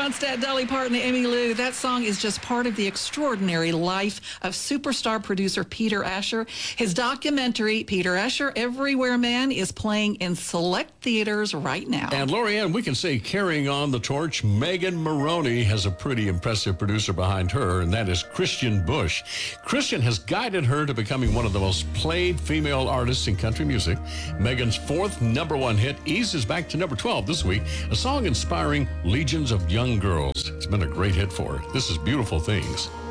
Ronstadt, Dolly Parton, Emmylou. That song is just part of the extraordinary life of superstar producer Peter Asher. His documentary, Peter Asher, Everywhere Man, is playing in select theaters right now. And Lorianne, we can say carrying on the torch, Megan Moroney has a pretty impressive producer behind her, and that is Christian Bush. Christian has guided her to becoming one of the most played female artists in country music. Megan's fourth #1 hit eases back to number 12 this week, a song inspiring legions of young girls. It's been a great hit for her. This is Beautiful Things.